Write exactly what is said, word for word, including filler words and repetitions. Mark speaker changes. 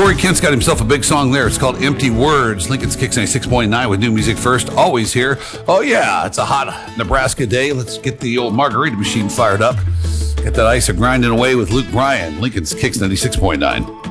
Speaker 1: Corey Kent's got himself a big song there. It's called Empty Words. Lincoln's Kicks ninety-six point nine with new music first. Always here. Oh, yeah. It's a hot Nebraska day. Let's get the old margarita machine fired up. Get that ice grinding away with Luke Bryan. Lincoln's Kicks ninety-six point nine.